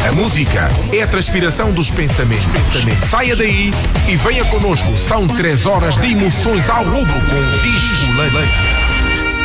A música é a transpiração dos pensamentos. Saia daí e venha connosco. São 3 horas de emoções ao rubro com Disco Leite.